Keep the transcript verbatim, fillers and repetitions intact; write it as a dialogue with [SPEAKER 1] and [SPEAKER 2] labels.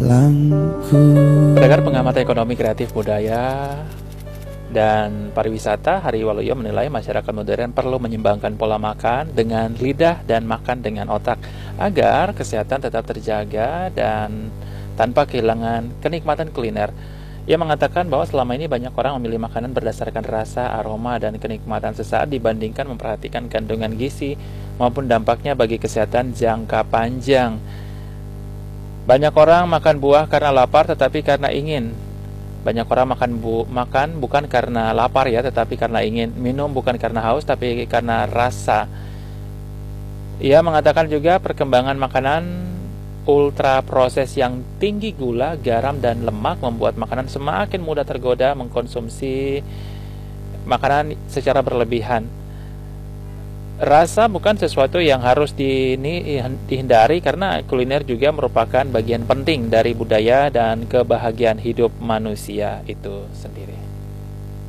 [SPEAKER 1] tulangku.
[SPEAKER 2] Pendengar pengamat ekonomi kreatif budaya dan pariwisata, Hari Waluyo menilai masyarakat modern perlu menyeimbangkan pola makan dengan lidah dan makan dengan otak agar kesehatan tetap terjaga dan tanpa kehilangan kenikmatan kuliner. Ia mengatakan bahwa selama ini banyak orang memilih makanan berdasarkan rasa, aroma, dan kenikmatan sesaat dibandingkan memperhatikan kandungan gizi maupun dampaknya bagi kesehatan jangka panjang. Banyak orang makan buah karena lapar tetapi karena ingin. Banyak orang makan bu makan bukan karena lapar ya, tetapi karena ingin. Minum bukan karena haus tapi karena rasa. Ia mengatakan juga perkembangan makanan ultra proses yang tinggi gula, garam, dan lemak membuat makanan semakin mudah tergoda mengkonsumsi makanan secara berlebihan. Rasa bukan sesuatu yang harus dihindari karena kuliner juga merupakan bagian penting dari budaya dan kebahagiaan hidup manusia itu sendiri.